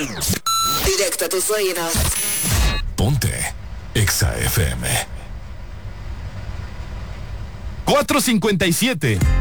Directo a tus oídos. Ponte Exa FM. 4:57.